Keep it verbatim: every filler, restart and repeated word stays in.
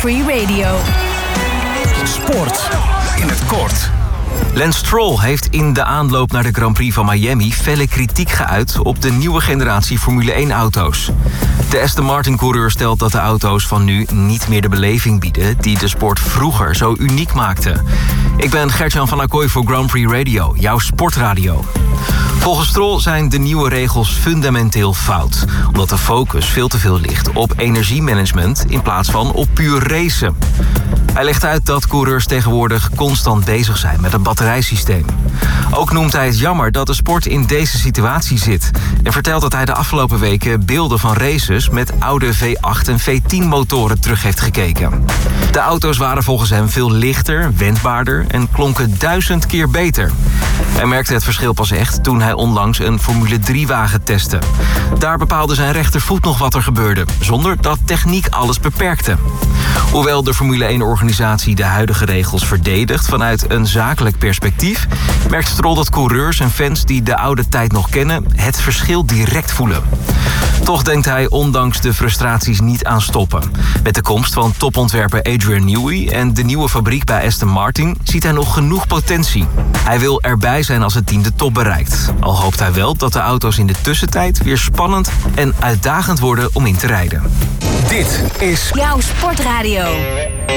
Free Radio. Sport in het kort. Lance Stroll heeft in de aanloop naar de Grand Prix van Miami felle kritiek geuit op de nieuwe generatie Formule één-auto's. De Aston Martin-coureur stelt dat de auto's van nu niet meer de beleving bieden die de sport vroeger zo uniek maakte. Ik ben Gert-Jan van Acquoy voor Grand Prix Radio, jouw sportradio. Volgens Stroll zijn de nieuwe regels fundamenteel fout, omdat de focus veel te veel ligt op energiemanagement in plaats van op puur racen. Hij legt uit dat coureurs tegenwoordig constant bezig zijn met een batterijsysteem. Ook noemt hij het jammer dat de sport in deze situatie zit en vertelt dat hij de afgelopen weken beelden van races met oude V acht en V tien motoren terug heeft gekeken. De auto's waren volgens hem veel lichter, wendbaarder en klonken duizend keer beter. Hij merkte het verschil pas echt toen hij onlangs een Formule drie wagen testte. Daar bepaalde zijn rechtervoet nog wat er gebeurde, zonder dat techniek alles beperkte. Hoewel de Formule één-organisatie de huidige regels verdedigt vanuit een zakelijk perspectief, merkt Stroll dat coureurs en fans die de oude tijd nog kennen het verschil direct voelen. Toch denkt hij ondanks de frustraties niet aan stoppen. Met de komst van topontwerper Adrian Newey en de nieuwe fabriek bij Aston Martin ziet hij nog genoeg potentie. Hij wil erbij zijn als het team de top bereikt. Al hoopt hij wel dat de auto's in de tussentijd weer spannend en uitdagend worden om in te rijden. Dit is jouw sportradio.